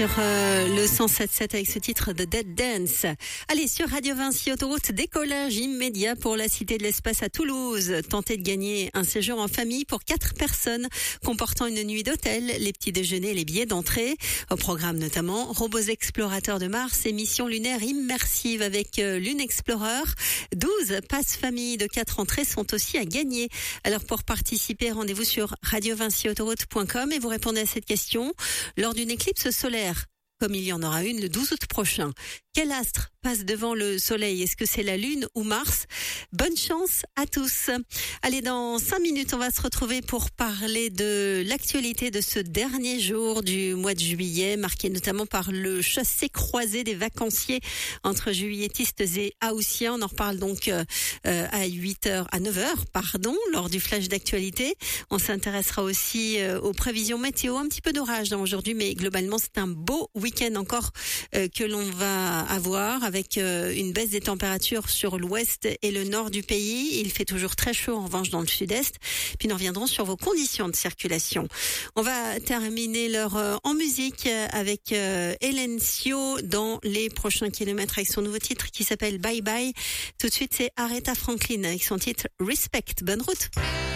Sur le 107.7 avec ce titre de Dead Dance. Allez, sur Radio Vinci Autoroute, décollage immédiat pour la Cité de l'Espace à Toulouse. Tentez de gagner un séjour en famille pour 4 personnes comportant une nuit d'hôtel, les petits déjeuners et les billets d'entrée. Au programme notamment Robots Explorateurs de Mars et mission lunaire immersive avec Lune Explorer. 12 passes famille de 4 entrées sont aussi à gagner. Alors pour participer, rendez-vous sur radiovinciautoroute.com et vous répondez à cette question. Lors d'une éclipse solaire, comme il y en aura une le 12 août prochain, quel astre passe devant le soleil? Est-ce que c'est la Lune ou Mars? Bonne chance à tous. Allez, dans 5 minutes, on va se retrouver pour parler de l'actualité de ce dernier jour du mois de juillet, marqué notamment par le chassé-croisé des vacanciers entre juilletistes et haussiens. On en reparle donc à 9h, lors du flash d'actualité. On s'intéressera aussi aux prévisions météo, un petit peu d'orage aujourd'hui, mais globalement, c'est un beau week-end encore que l'on va avoir avec une baisse des températures sur l'ouest et le nord du pays. Il fait toujours très chaud en revanche dans le sud-est. Puis nous reviendrons sur vos conditions de circulation. On va terminer l'heure en musique avec Hélène Sio dans les prochains kilomètres avec son nouveau titre qui s'appelle Bye Bye. Tout de suite, c'est Aretha Franklin avec son titre Respect. Bonne route.